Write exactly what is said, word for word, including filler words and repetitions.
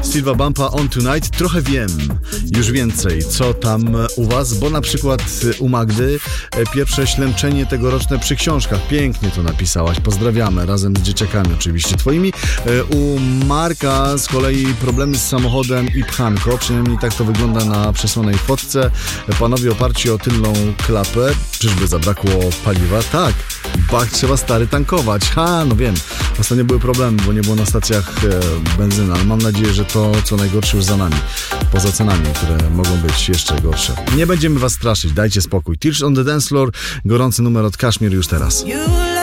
Silva Bumpa On Tonight. Trochę wiem, już więcej, co tam u was, bo na przykład u Magdy pierwsze ślęczenie tegoroczne przy książkach. Pięknie to napisałaś, pozdrawiamy, razem z dzieciakami oczywiście twoimi. U Marka z kolei problemy z samochodem i pchanko, przynajmniej tak to wygląda na przesłanej fotce. Panowie oparci o tylną klapę, czyżby zabrakło paliwa? Tak, bak trzeba stary tankować. Ha, no wiem, ostatnio były problemy, bo nie było na stacjach e, benzyny, ale mam nadzieję, że to co najgorsze już za nami, poza cenami, które mogą być jeszcze gorsze. Nie będziemy was straszyć, dajcie spokój. Tears on the Dance Floor, gorący numer od Kashmir już teraz.